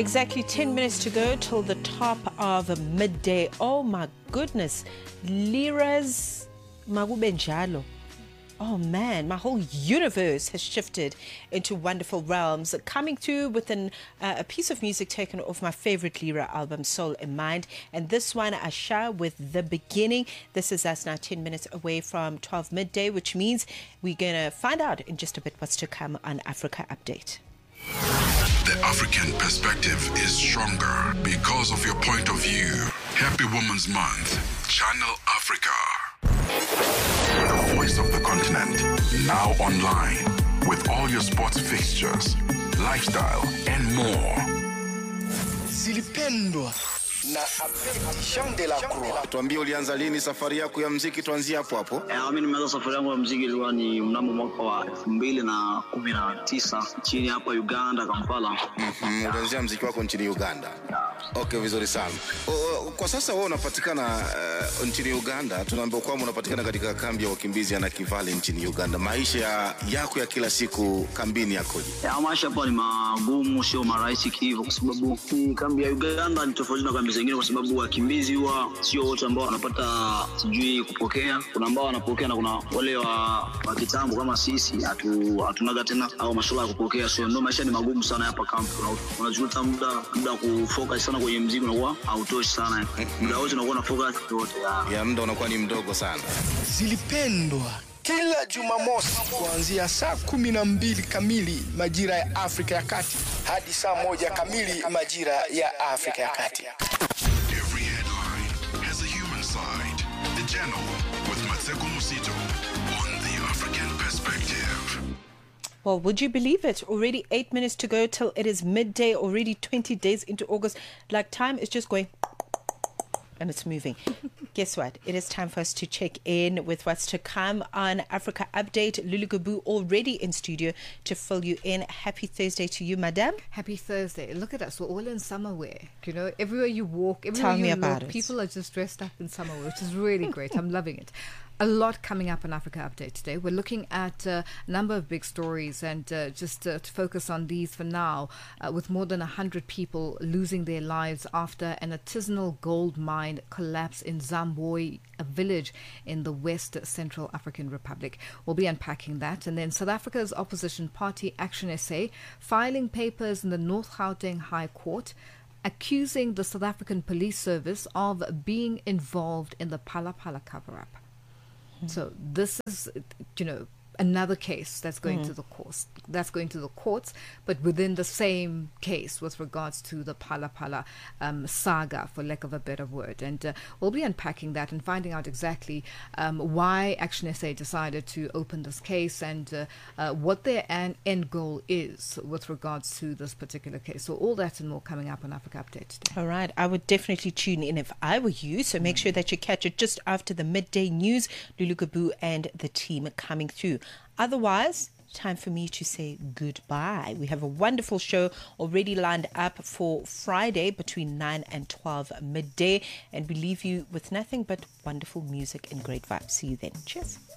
Exactly 10 minutes to go till the top of midday. Oh my goodness. Lira's Magubenjalo. Oh man, my whole universe has shifted into wonderful realms. Coming through with a piece of music taken off my favorite Lira album, Soul in Mind. And this one, Asha with The Beginning. This is us now 10 minutes away from 12 midday, which means we're going to find out in just a bit what's to come on Africa Update. The African perspective is stronger because of your point of view. Happy Women's Month. Channel Africa. The voice of the continent. Now online. With all your sports fixtures, lifestyle, and more. Zilipendwa na Jean de la Croix. Tuambie ulianza lini safari yako ya muziki, tuanzie hapo hapo. Mimi nimeanza safari yangu ya muziki ilikuwa ni mnamo mwaka wa 2019 chini hapa Uganda, Kampala. Ulianzia muziki wako nchini Uganda. Okay, vizuri sana. Kwa sasa wewe unapatikana nchini Uganda. Tunaambiwa kwamba unapatikana katika kambi ya wakimbizi ya Nakivale nchini Uganda. Maisha yako ya kila siku kambini yakoje? Maisha hapa ni magumu, sio marahisi hivyo, kwa sababu kambi ya Uganda ni tofauti na kambi zingine, kwa sababu wakimbizi huwa sio wote ambao wanapata sijui kupokea. Kuna ambao wanapokea na kuna wale wa kitambo kama sisi hatunaga tena au masuala ya kupokea. So ndio maisha ni magumu sana hapa kambi. Unajuta muda kufocus sana kwenye muziki unakuwa hautoshi sana. Muda wote unakuwa na focus yote. Ya muda unakuwa ni mdogo sana. Zilipendwa kila Jumamosi kuanzia saa 12 kamili majira ya Afrika ya Kati hadi saa 1 kamili majira ya Afrika ya Kati. Every headline has a human side. The Channel with Matseko Musito on the African perspective. Well, would you believe it? Already 8 minutes to go till it is midday, already 20 days into August. Like time is just going and it's moving. Guess what? It is time for us to check in with what's to come on Africa Update. Lulu Gabu already in studio to fill you in. Happy Thursday to you, madam. Happy Thursday. Look at us. We're all in summer wear. You know, everywhere you walk, Tell me you about look, it. people are just dressed up in summer wear, which is really great. I'm loving it. A lot coming up on Africa Update today. We're looking at a number of big stories and just to focus on these for now, with more than 100 people losing their lives after an artisanal gold mine collapse in Zamboi, a village in the West Central African Republic. We'll be unpacking that. And then South Africa's opposition party Action SA filing papers in the North Gauteng High Court, accusing the South African Police Service of being involved in the Phala Phala cover-up. So this is, another case that's going to the courts. That's going to the courts, but within the same case with regards to the Phala Phala saga, for lack of a better word. And we'll be unpacking that and finding out exactly why Action SA decided to open this case and what their end goal is with regards to this particular case. So all that and more coming up on Africa Update today. All right. I would definitely tune in if I were you. So make sure that you catch it just after the midday news. Lulu Gabu and the team coming through. Otherwise, time for me to say goodbye. We have a wonderful show already lined up for Friday between 9 and 12 midday. And we leave you with nothing but wonderful music and great vibes. See you then. Cheers.